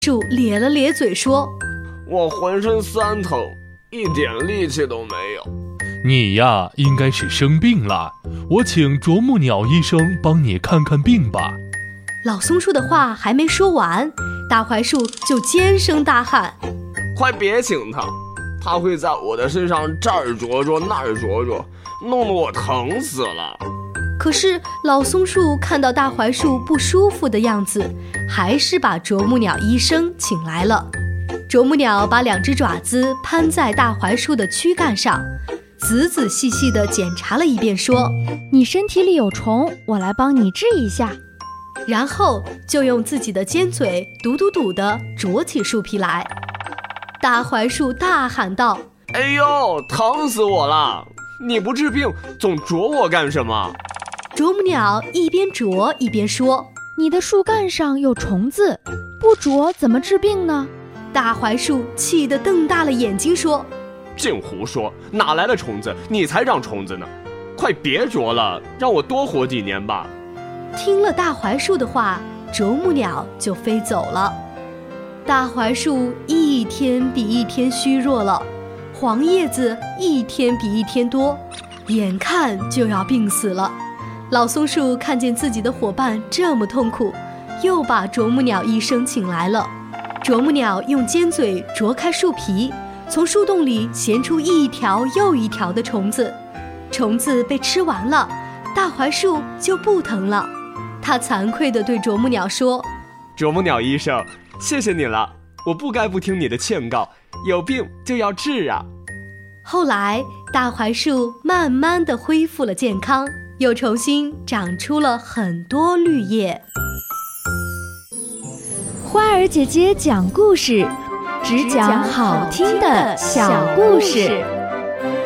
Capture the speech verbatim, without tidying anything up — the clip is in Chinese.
树咧了咧嘴说： 我浑身酸疼，一点力气都没有。 你呀，应该是生病了，我请啄木鸟医生帮你看看病吧。 老松树的话还没说完，大槐树就尖声大喊： 快别请他，他会在我的身上这儿啄啄那儿啄啄，弄得我疼死了。 可是老松树看到大槐树不舒服的样子，还是把啄木鸟医生请来了。啄木鸟把两只爪子攀在大槐树的躯干上，仔仔细细地检查了一遍，说： 你身体里有虫，我来帮你治一下。 然后就用自己的尖嘴嘟嘟嘟地啄起树皮来。大槐树大喊道： 哎呦，疼死我了！你不治病，总啄我干什么？ 啄木鸟一边啄一边说： 你的树干上有虫子，不啄怎么治病呢？ 大槐树气得瞪大了眼睛说： 净胡说，哪来的虫子？你才长虫子呢！快别啄了，让我多活几年吧。 听了大槐树的话，啄木鸟就飞走了。大槐树一天比一天虚弱了，黄叶子一天比一天多，眼看就要病死了。老松树看见自己的伙伴这么痛苦，又把啄木鸟医生请来了。啄木鸟用尖嘴啄开树皮，从树洞里衔出一条又一条的虫子。虫子被吃完了，大槐树就不疼了。他惭愧地对啄木鸟说： 啄木鸟医生，谢谢你了，我不该不听你的劝告，有病就要治啊。 后来大槐树慢慢地恢复了健康，又重新长出了很多绿叶。 花儿姐姐讲故事，只讲好听的小故事。